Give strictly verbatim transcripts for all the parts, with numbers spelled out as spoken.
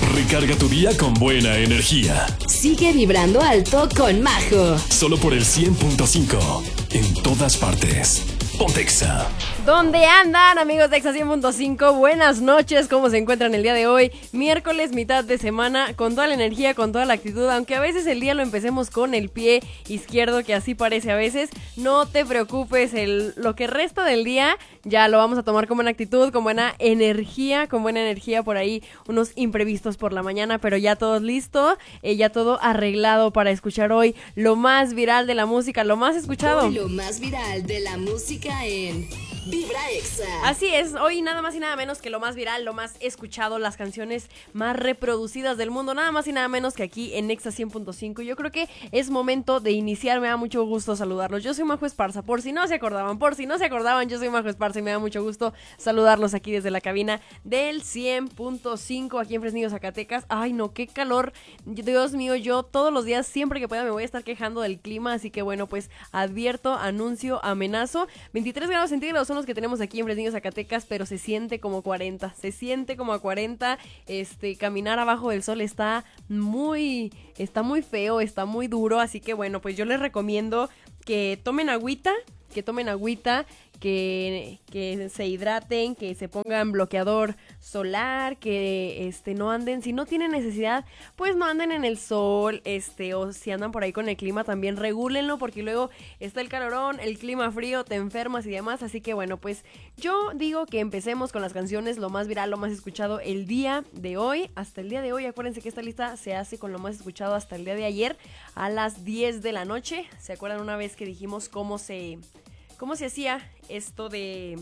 Recarga tu día con buena energía. Sigue vibrando alto con Majo. Solo por el cien punto cinco. En todas partes. Ponte Exa. ¿Dónde andan, amigos de Exa cien punto cinco? Buenas noches, ¿cómo se encuentran el día de hoy? Miércoles, mitad de semana, con toda la energía, con toda la actitud. Aunque a veces el día lo empecemos con el pie izquierdo, que así parece a veces, no te preocupes, el, lo que resta del día ya lo vamos a tomar con buena actitud, con buena energía, con buena energía por ahí, unos imprevistos por la mañana, pero ya todo listo, eh, ya todo arreglado para escuchar hoy lo más viral de la música, lo más escuchado. Hoy lo más viral de la música en Vibra Exa. Así es, hoy nada más y nada menos que lo más viral, lo más escuchado, las canciones más reproducidas del mundo, nada más y nada menos que aquí en Exa cien punto cinco. Yo creo que es momento de iniciar, me da mucho gusto saludarlos. Yo soy Majo Esparza, por si no se acordaban, por si no se acordaban, yo soy Majo Esparza y me da mucho gusto saludarlos aquí desde la cabina del cien punto cinco aquí en Fresnillo, Zacatecas. Ay no, qué calor, Dios mío, yo todos los días, siempre que pueda me voy a estar quejando del clima, así que bueno, pues advierto, anuncio, amenazo, veintitrés grados centígrados son los que tenemos aquí en Fresnillo, Zacatecas, pero se siente como cuarenta, se siente como a cuarenta, este, caminar abajo del sol está muy, está muy feo, está muy duro, así que bueno, pues yo les recomiendo que tomen agüita, que tomen agüita, que, que se hidraten, que se pongan bloqueador solar, que este no anden, si no tienen necesidad, pues no anden en el sol, este, o si andan por ahí con el clima también regúlenlo, porque luego está el calorón, el clima frío, te enfermas y demás, así que bueno, pues yo digo que empecemos con las canciones, lo más viral, lo más escuchado el día de hoy, hasta el día de hoy, acuérdense que esta lista se hace con lo más escuchado hasta el día de ayer, a las diez de la noche, ¿se acuerdan una vez que dijimos cómo se... ¿Cómo se hacía esto de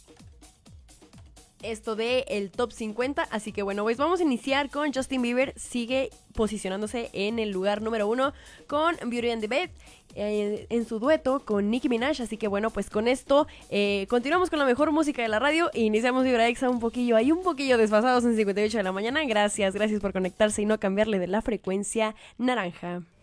esto de el top cincuenta? Así que bueno, pues vamos a iniciar con Justin Bieber. Sigue posicionándose en el lugar número uno con Beauty and the Beast eh, en su dueto con Nicki Minaj. Así que bueno, pues con esto eh, continuamos con la mejor música de la radio e iniciamos Vibra Exa un poquillo, ahí un poquillo desfasados en cincuenta y ocho de la mañana. Gracias, gracias por conectarse y no cambiarle de la frecuencia naranja.